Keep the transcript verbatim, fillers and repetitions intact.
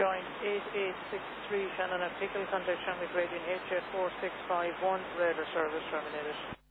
Joint eight eight six three, Shannon and Pickle, contact Shanwick Radio in H eight four six five one, radar service terminated.